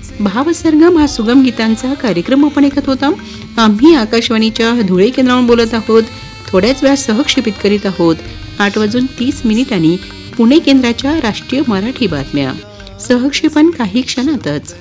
भावसरगम हा सुगम गीतांचा कार्यक्रम आपण ऐकत होता. आम्ही आकाशवाणीच्या धुळे केंद्रावरून बोलत आहोत. थोड्याच वेळा सहक्षेपित करीत आहोत 8:30 पुणे केंद्राच्या राष्ट्रीय मराठी बातम्या. सहक्षेपण काही क्षणातच.